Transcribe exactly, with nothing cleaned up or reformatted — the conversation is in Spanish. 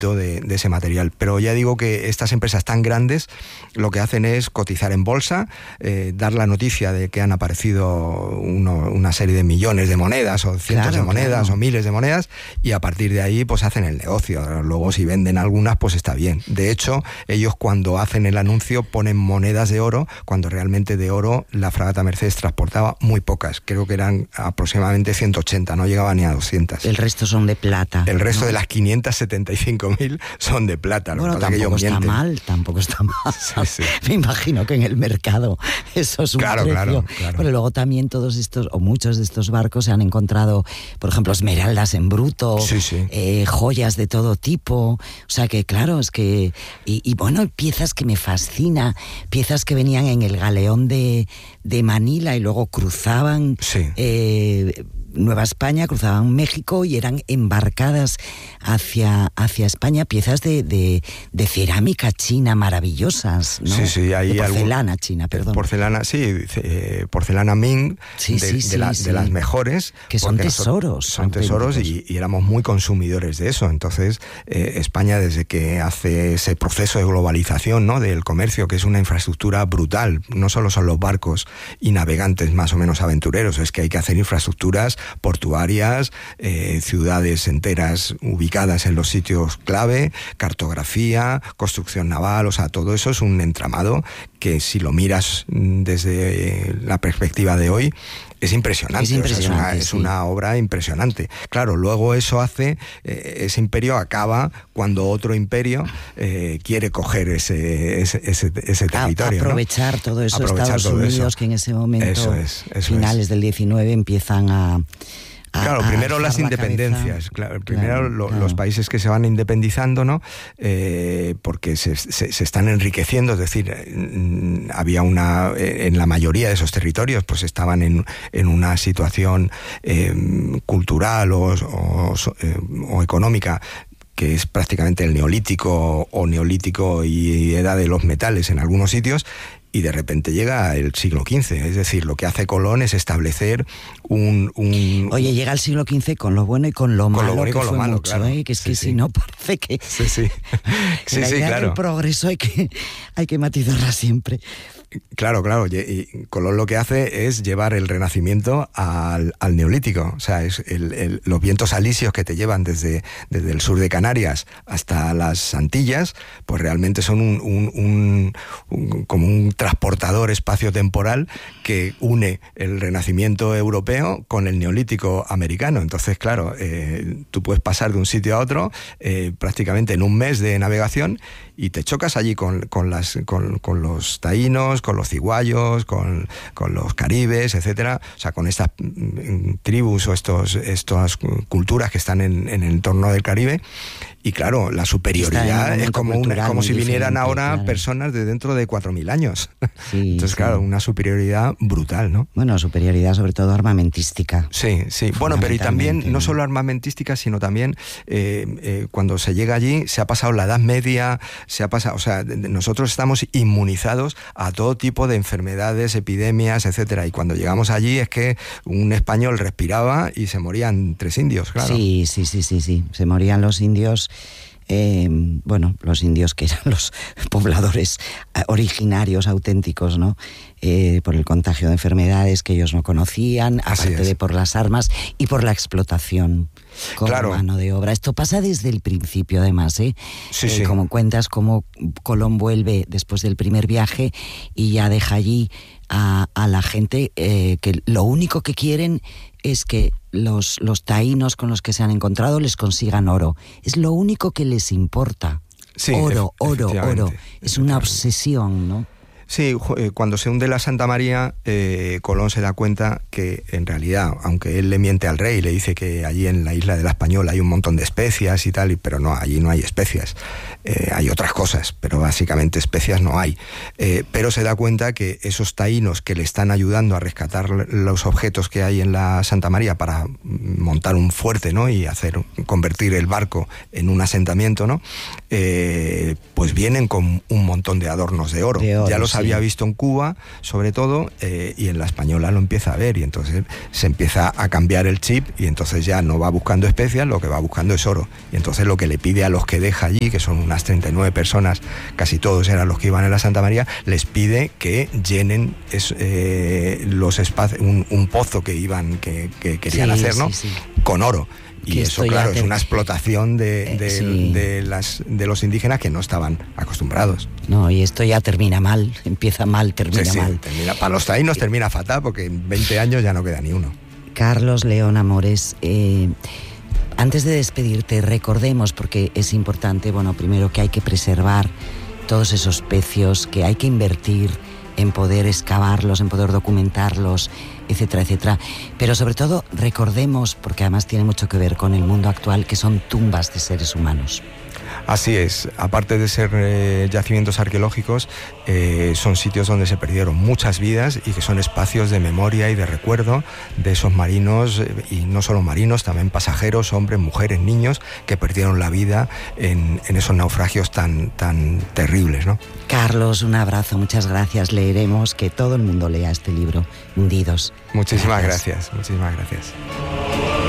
De, de ese material. Pero ya digo que estas empresas tan grandes lo que hacen es cotizar en bolsa, eh, dar la noticia de que han aparecido uno, una serie de millones de monedas o cientos claro, de monedas claro. o miles de monedas, y a partir de ahí pues hacen el negocio. Luego si venden algunas pues está bien. De hecho, ellos cuando hacen el anuncio ponen monedas de oro, cuando realmente de oro la fragata Mercedes transportaba muy pocas. Creo que eran aproximadamente ciento ochenta, no llegaba ni a doscientas. El resto son de plata. El resto ¿no? de las quinientas setenta y cinco mil son de plata. Bueno, tampoco está mienten. mal, tampoco está mal. Sí, sí. Me imagino que en el mercado eso es un claro, precio. Claro, claro. Pero luego también todos estos, o muchos de estos barcos se han encontrado, por ejemplo, esmeraldas en bruto, sí, sí. Eh, joyas de todo tipo. O sea que, claro, es que... Y, y bueno, piezas que me fascina, piezas que venían en el galeón de, de Manila y luego cruzaban... Sí. Eh, Nueva España, cruzaban México y eran embarcadas hacia, hacia España piezas de, de, de cerámica china maravillosas, ¿no? Sí, sí, hay de porcelana algún, china, perdón. Porcelana, sí, eh, porcelana Ming, sí, de, sí, de, sí, la, sí. de las mejores. Que son tesoros. Son tesoros y, y éramos muy consumidores de eso. Entonces, eh, España, desde que hace ese proceso de globalización, ¿no?, del comercio, que es una infraestructura brutal, no solo son los barcos y navegantes más o menos aventureros, es que hay que hacer infraestructuras portuarias, eh, ciudades enteras ubicadas en los sitios clave, cartografía, construcción naval, o sea, todo eso es un entramado que si lo miras desde la perspectiva de hoy, es impresionante, es, impresionante, o sea, es, una, sí. es una obra impresionante. Claro, luego eso hace, eh, ese imperio acaba cuando otro imperio eh, quiere coger ese, ese, ese, ese territorio. A, aprovechar ¿no? todo eso, aprovechar Estados todo Unidos, eso. que en ese momento, eso es, eso finales es. del diecinueve, empiezan a... A, claro, primero las la independencias, claro, primero claro, lo, claro. los países que se van independizando, ¿no? Eh, porque se, se, se están enriqueciendo, es decir, eh, había una, eh, en la mayoría de esos territorios, pues estaban en, en una situación eh, cultural o, o, eh, o económica que es prácticamente el neolítico o neolítico y edad de los metales en algunos sitios. Y de repente llega el siglo quince, es decir, lo que hace Colón es establecer un... un Oye, llega el siglo quince con lo bueno y con lo malo, con lo bueno y que con lo fue malo, mucho, claro. ¿eh? Que es sí, que sí. si no parece que... Sí, sí, sí, la sí, idea claro. del progreso hay que, hay que matizarla siempre. Claro, claro, y, y Colón lo que hace es llevar el Renacimiento al, al Neolítico, o sea, es el, el, los vientos alisios que te llevan desde, desde el sur de Canarias hasta las Antillas, pues realmente son un, un, un, un como un transportador espacio-temporal que une el Renacimiento europeo con el Neolítico americano. Entonces, claro, eh, tú puedes pasar de un sitio a otro eh, prácticamente en un mes de navegación y te chocas allí con, con, las, con, con los taínos, con los ciguayos, con, con los caribes, etcétera, o sea, con estas mm, tribus o estos, estas culturas que están en, en el entorno del Caribe. Y claro, la superioridad es como, una, como si vinieran ahora claro. personas de dentro de cuatro mil años. Sí, Entonces, sí. claro, una superioridad brutal, ¿no? Bueno, superioridad sobre todo armamentística. Sí, sí. Bueno, pero y también, no solo armamentística, sino también eh, eh, cuando se llega allí, se ha pasado la Edad Media, se ha pasado, o sea, nosotros estamos inmunizados a todo tipo de enfermedades, epidemias, etcétera. Y cuando llegamos allí es que un español respiraba y se morían tres indios, claro. Sí, sí, sí, sí, sí. Se morían los indios. Eh, bueno, los indios que eran los pobladores originarios, auténticos, ¿no? Eh, por el contagio de enfermedades que ellos no conocían, aparte de por las armas y por la explotación como claro. mano de obra. Esto pasa desde el principio, además, ¿eh? Sí, eh sí. Como cuentas, como Colón vuelve después del primer viaje y ya deja allí a, a la gente eh, que lo único que quieren es que los, los taínos con los que se han encontrado les consigan oro. Es lo único que les importa. Sí, oro, e- oro, oro. Es una obsesión, ¿no? Sí, cuando se hunde la Santa María, eh, Colón se da cuenta que en realidad, aunque él le miente al rey, le dice que allí en la isla de la Española hay un montón de especias y tal, pero no, allí no hay especias. Eh, hay otras cosas, pero básicamente especias no hay. Eh, pero se da cuenta que esos taínos que le están ayudando a rescatar los objetos que hay en la Santa María para montar un fuerte, ¿no? Y hacer, convertir el barco en un asentamiento, ¿no? Eh, pues vienen con un montón de adornos de oro. De oro ya los sí. había visto en Cuba, sobre todo, eh, y en la española lo empieza a ver, y entonces se empieza a cambiar el chip, y entonces ya no va buscando especias, lo que va buscando es oro. Y entonces lo que le pide a los que deja allí, que son unas treinta y nueve personas, casi todos eran los que iban en la Santa María, les pide que llenen es, eh, los espacios, un, un pozo que iban, que, que querían sí, hacer, ¿no? Sí, sí. Con oro. Y que eso, claro, te... es una explotación de, de, eh, sí. de, las, de los indígenas que no estaban acostumbrados. No, y esto ya termina mal, empieza mal, termina sí, sí, mal. Termina, para los taínos termina fatal, porque en veinte años ya no queda ni uno. Carlos León Amores, eh, antes de despedirte, recordemos, porque es importante, bueno, primero que hay que preservar todos esos pecios, que hay que invertir en poder excavarlos, en poder documentarlos, etcétera, etcétera. Pero sobre todo recordemos, porque además tiene mucho que ver con el mundo actual, que son tumbas de seres humanos. Así es, aparte de ser eh, yacimientos arqueológicos, eh, son sitios donde se perdieron muchas vidas y que son espacios de memoria y de recuerdo de esos marinos, eh, y no solo marinos, también pasajeros, hombres, mujeres, niños, que perdieron la vida en, en esos naufragios tan, tan terribles, ¿no? Carlos, un abrazo, muchas gracias. Leeremos, que todo el mundo lea este libro, Hundidos. Muchísimas gracias, gracias muchísimas gracias.